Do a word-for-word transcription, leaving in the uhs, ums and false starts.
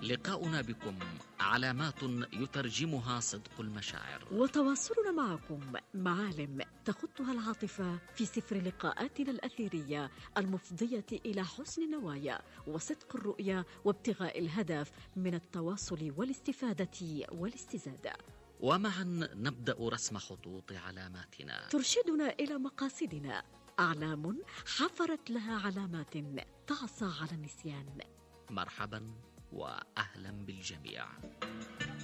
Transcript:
لقاؤنا بكم علامات يترجمها صدق المشاعر، وتواصلنا معكم معالم تخطها العاطفة في سفر لقاءاتنا الأثيرية المفضية إلى حسن النوايا وصدق الرؤية وابتغاء الهدف من التواصل والاستفادة والاستزادة. ومعا نبدأ رسم خطوط علاماتنا ترشدنا إلى مقاصدنا، أعلام حفرت لها علامات تعصى على النسيان. مرحبا وأهلا بالجميع.